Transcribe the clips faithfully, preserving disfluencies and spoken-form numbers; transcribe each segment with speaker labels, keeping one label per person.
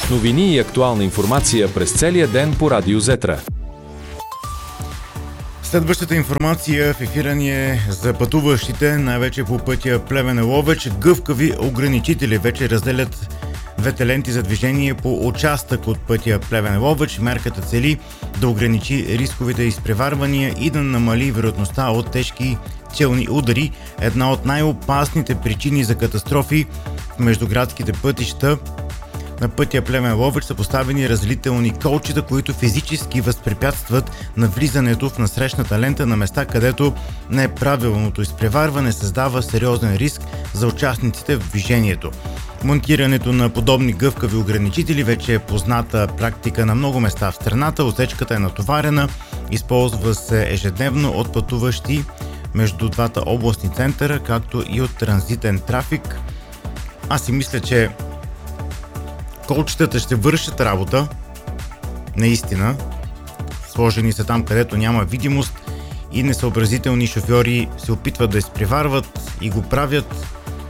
Speaker 1: Новини и актуална информация през целия ден по Радио Зетра.
Speaker 2: Следващата информация в ефира ни е за пътуващите, най-вече по пътя Плевен-Ловеч. Гъвкави ограничители вече разделят двете ленти за движение по участък от пътя Плевен-Ловеч. Мерката цели да ограничи рисковите изпреварвания и да намали вероятността от тежки челни удари. Една от най-опасните причини за катастрофи в междуградските пътища на пътя Плевен-Ловеч са поставени разделителни колчета, които физически възпрепятстват навлизането в насрещната лента на места, където неправилното изпреварване създава сериозен риск за участниците в движението. Монтирането на подобни гъвкави ограничители вече е позната практика на много места в страната. Отсечката е натоварена, използва се ежедневно от пътуващи между двата областни центъра, както и от транзитен трафик. Аз си мисля, че колчетата ще вършат работа, наистина. Сложени са там, където няма видимост и несъобразителни шофьори се опитват да изпреварват и го правят.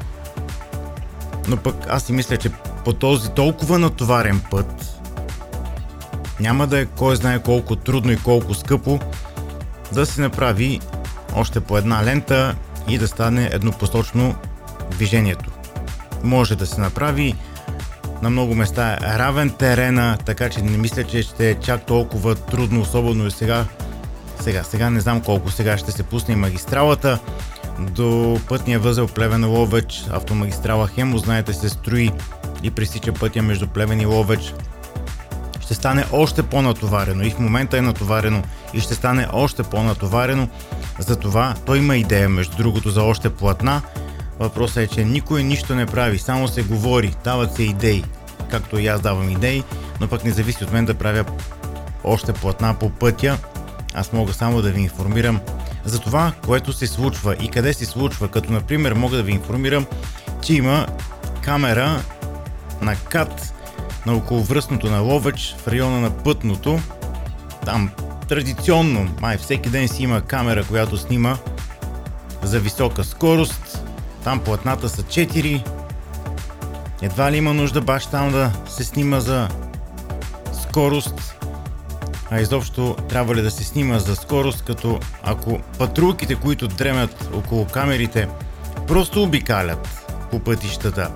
Speaker 2: Но пък аз си мисля, че по този толкова натоварен път няма да е кой знае колко трудно и колко скъпо да се направи още по една лента и да стане еднопосочно движението. Може да се направи на много места е равен терена, така че не мисля, че ще е чак толкова трудно, особено и сега. Сега, сега не знам колко сега ще се пусне магистралата до пътния възел Плевен-Ловеч, автомагистрала Хемус, знаете, се строи и пресича пътя между Плевен и Ловеч. Ще стане още по-натоварено и в момента е натоварено и ще стане още по-натоварено. Затова той има идея, между другото, за още платна. Въпросът е, че никой нищо не прави, само се говори, дават се идеи, както и аз давам идеи, но пък не зависи от мен да правя още платна по пътя. Аз мога само да ви информирам за това, което се случва и къде се случва, като например мога да ви информирам, че има камера на КАТ на околовръстното на Ловеч в района на Пътното. Там традиционно, май всеки ден си има камера, която снима за висока скорост. Там платната са четири. Едва ли има нужда баш там да се снима за скорост. А изобщо трябва ли да се снима за скорост, като ако патрулките, които дремят около камерите, просто обикалят по пътищата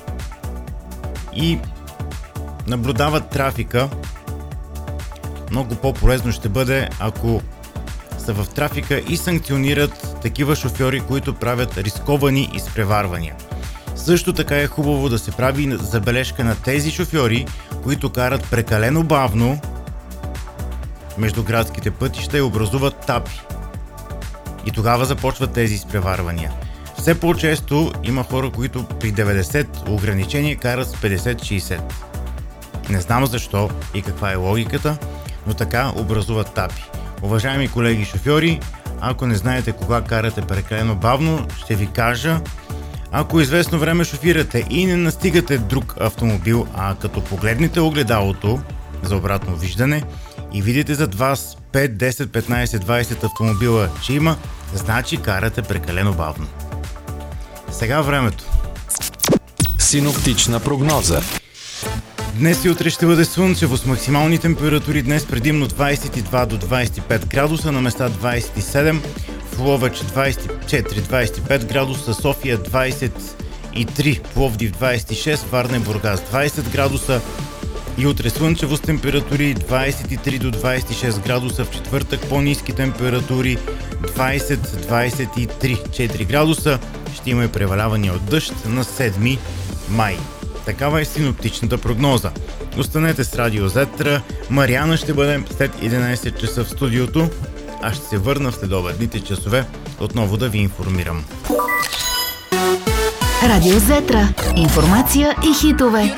Speaker 2: и наблюдават трафика, много по-полезно ще бъде, ако са в трафика и санкционират такива шофьори, които правят рисковани изпреварвания. Също така е хубаво да се прави забележка на тези шофьори, които карат прекалено бавно между градските пътища и образуват тапи. И тогава започват тези изпреварвания. Все по-често има хора, които при деветдесет ограничения карат с петдесет-шейсет. Не знам защо и каква е логиката, но така образуват тапи. Уважаеми колеги шофьори, ако не знаете кога карате прекалено бавно, ще ви кажа. Ако известно време шофирате и не настигате друг автомобил, а като погледнете огледалото за обратно виждане и видите зад вас пет, десет, петнайсет, двайсет автомобила, че има, значи карате прекалено бавно. Сега времето.
Speaker 1: Синоптична прогноза.
Speaker 2: Днес и утре ще бъде слънчево с максимални температури днес предимно двайсет и два до двайсет и пет градуса, на места двайсет и седем, в Ловеч двайсет и четири до двайсет и пет градуса, София двайсет и три, Пловдив двайсет и шест, Варна и Бургас двайсет градуса и утре слънчево с температури двайсет и три до двайсет и шест градуса, в четвъртък по-ниски температури двайсет до двайсет и три, четири градуса, ще има и преваляване от дъжд на седми май. Такава е синоптичната прогноза. Останете с Радио Зетра. Мариана ще бъде след единайсет часа в студиото. Аз ще се върна в следобедните часове отново да ви информирам.
Speaker 3: Радио Зетра. Информация и хитове.